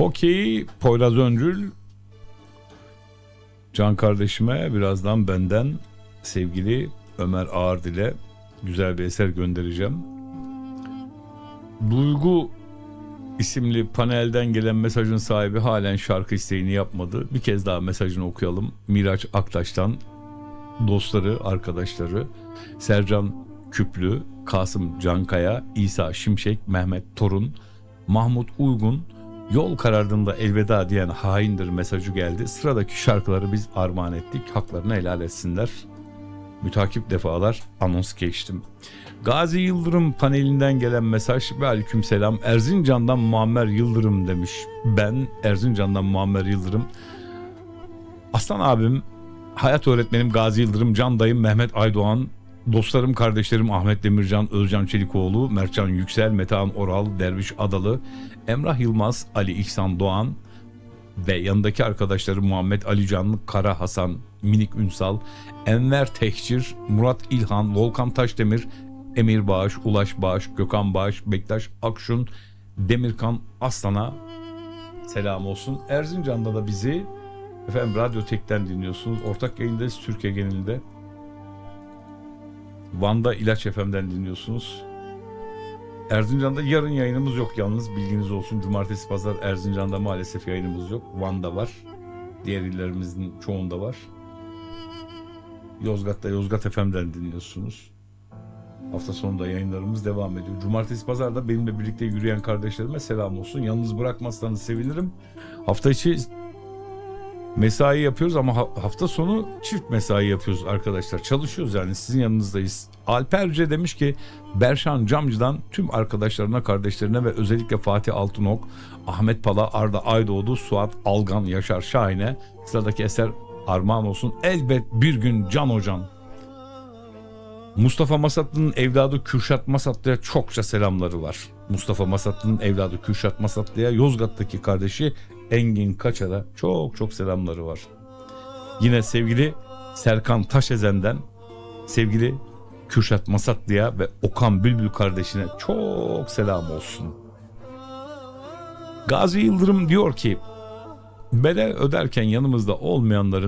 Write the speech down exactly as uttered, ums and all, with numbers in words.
Okey, Poyraz Öncül, can kardeşime birazdan benden sevgili Ömer Ağardil'e güzel bir eser göndereceğim. Duygu isimli panelden gelen mesajın sahibi halen şarkı isteğini yapmadı. Bir kez daha mesajını okuyalım. Miraç Aktaş'tan dostları, arkadaşları Sercan Küplü, Kasım Cankaya, İsa Şimşek, Mehmet Torun, Mahmut Uygun, yol karardığında elveda diyen haindir mesajı geldi. Sıradaki şarkıları biz armağan ettik. Haklarını helal etsinler. Mütakip defalar anons geçtim. Gazi Yıldırım panelinden gelen mesaj ve aleykümselam. Erzincan'dan Muammer Yıldırım demiş. Ben Erzincan'dan Muammer Yıldırım. Aslan abim, hayat öğretmenim Gazi Yıldırım, can dayım Mehmet Aydoğan, dostlarım kardeşlerim Ahmet Demircan, Özcan Çelikoğlu, Mertcan Yüksel, Metehan Oral, Derviş Adalı, Emrah Yılmaz, Ali İhsan Doğan ve yanındaki arkadaşları Muhammed Alican, Kara Hasan, Minik Ünsal, Enver Tehcir, Murat İlhan, Volkan Taşdemir, Emir Bağış, Ulaş Bağış, Gökhan Bağış, Bektaş Akşun, Demirkan Aslan'a selam olsun. Erzincan'da da bizi efendim Radyo Tek'ten dinliyorsunuz. Ortak yayındayız Türkiye genelinde. Van'da İlaç F M'den dinliyorsunuz. Erzincan'da yarın yayınımız yok yalnız, bilginiz olsun. Cumartesi pazar Erzincan'da maalesef yayınımız yok. Van'da var. Diğer illerimizin çoğunda var. Yozgat'ta Yozgat F M'den dinliyorsunuz. Hafta sonunda yayınlarımız devam ediyor. Cumartesi pazarda benimle birlikte yürüyen kardeşlerime selam olsun. Yalnız bırakmazsanız sevinirim. Hafta içi mesai yapıyoruz ama hafta sonu çift mesai yapıyoruz arkadaşlar. Çalışıyoruz yani, sizin yanınızdayız. Alperce demiş ki Berşan Camcı'dan tüm arkadaşlarına, kardeşlerine ve özellikle Fatih Altınok, Ahmet Pala, Arda Aydoğdu, Suat Algan, Yaşar Şahin'e sıradaki eser armağan olsun. Elbet bir gün Can Hocam. Mustafa Masatlı'nın evladı Kürşat Masatlı'ya çokça selamları var. Mustafa Masatlı'nın evladı Kürşat Masatlı'ya, Yozgat'taki kardeşi Engin Kaçar'a çok çok selamları var. Yine sevgili Serkan Taşezen'den sevgili Kürşat Masatlı'ya ve Okan Bülbül kardeşine çok selam olsun. Gazi Yıldırım diyor ki bedel öderken yanımızda olmayanların